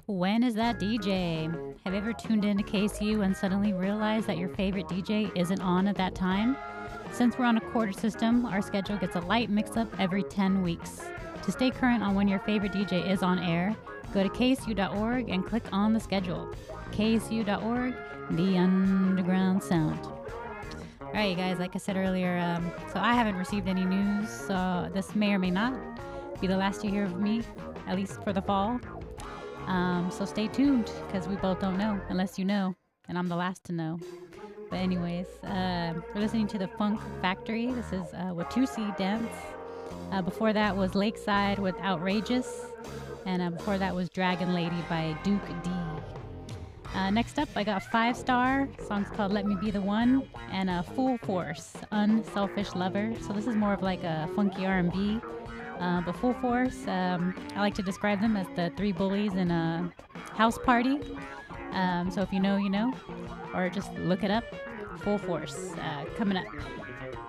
When is that DJ? Have you ever tuned into KSU and suddenly realized that your favorite DJ isn't on at that time? Since we're on a quarter system, our schedule gets a light mix up every 10 weeks. To stay current on when your favorite DJ is on air, go to ksu.org and click on the schedule. ksu.org, the underground sound. All right, you guys, like I said earlier, so I haven't received any news, so this may or may not be the last you hear of me, at least for the fall. So stay tuned, because we both don't know, unless you know, and I'm the last to know. But anyways, we're listening to the Funk Factory. This is Watusi Dance. Before that was Lakeside with Outrageous, and before that was Dragon Lady by Duke D. Next up, I got 5 Star. Song's called Let Me Be the One, and Full Force, Unselfish Lover. So this is more of like a funky R&B. But Full Force, I like to describe them as the 3 bullies in a house party. So if you know, you know, or just look it up. Full Force, coming up.